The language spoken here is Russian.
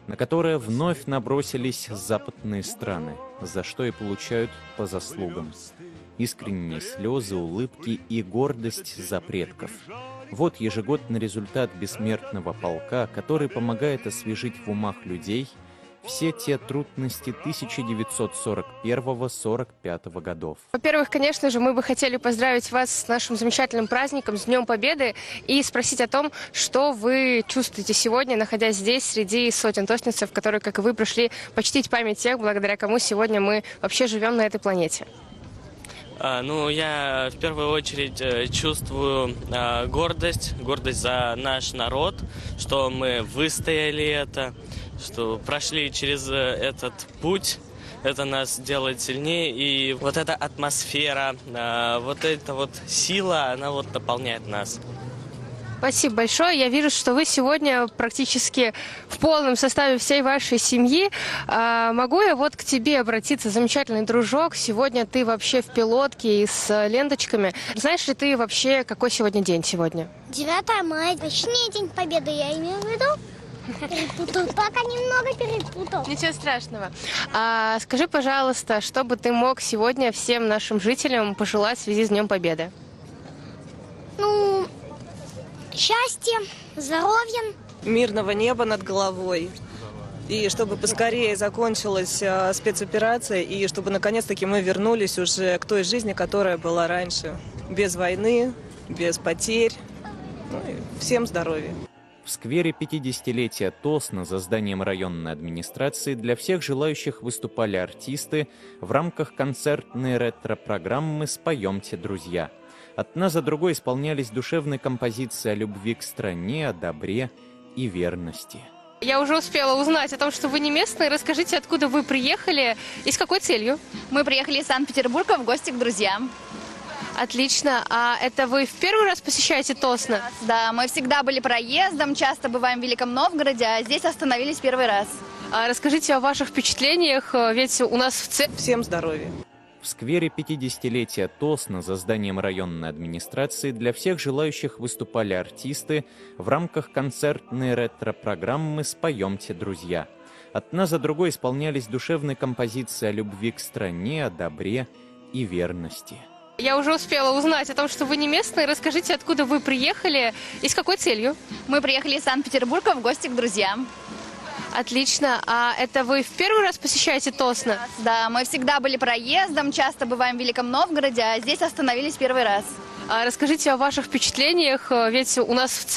на которое вновь набросились западные страны, за что и получают по заслугам. Искренние слезы, улыбки и гордость за предков. Вот ежегодный результат бессмертного полка, который помогает освежить в умах людей все те трудности 1941-45 годов. Во-первых, конечно же, мы бы хотели поздравить вас с нашим замечательным праздником, с Днем Победы, и спросить о том, что вы чувствуете сегодня, находясь здесь, среди сотен тоснинцев, которые, как и вы, пришли почтить память тех, благодаря кому сегодня мы вообще живем на этой планете. Я в первую очередь чувствую гордость за наш народ, что мы выстояли это, что прошли через этот путь. Это нас делает сильнее, и вот эта атмосфера, вот эта вот сила, она вот наполняет нас. Спасибо большое. Я вижу, что вы сегодня практически в полном составе всей вашей семьи. Могу я вот к тебе обратиться, замечательный дружок? Сегодня ты вообще в пилотке и с ленточками. Знаешь ли ты вообще, какой сегодня день сегодня? 9 мая, точнее День Победы, я имею в виду. Перепутал, пока немного перепутал. Ничего страшного. Скажи, пожалуйста, что бы ты мог сегодня всем нашим жителям пожелать в связи с Днем Победы? Счастья, здоровья. Мирного неба над головой. И чтобы поскорее закончилась спецоперация, и чтобы наконец-таки мы вернулись уже к той жизни, которая была раньше. Без войны, без потерь. И всем здоровья. В сквере 50-летия Тосна за зданием районной администрации для всех желающих выступали артисты в рамках концертной ретро-программы «Споемте, друзья». Одна за другой исполнялись душевные композиции о любви к стране, о добре и верности. Я уже успела узнать о том, что вы не местные. Расскажите, откуда вы приехали и с какой целью? Мы приехали из Санкт-Петербурга в гости к друзьям. Отлично. А это вы в первый раз посещаете Тосно? Да, мы всегда были проездом, часто бываем в Великом Новгороде, а здесь остановились первый раз. Расскажите о ваших впечатлениях, ведь у нас Всем здоровья. В сквере 50-летия Тосна за зданием районной администрации для всех желающих выступали артисты в рамках концертной ретро-программы «Споемте, друзья». Одна за другой исполнялись душевные композиции о любви к стране, о добре и верности. Я уже успела узнать о том, что вы не местные. Расскажите, откуда вы приехали и с какой целью? Мы приехали из Санкт-Петербурга в гости к друзьям. Отлично. А это вы в первый раз посещаете Тосно? Да, мы всегда были проездом, часто бываем в Великом Новгороде, а здесь остановились первый раз. Расскажите о ваших впечатлениях, ведь у нас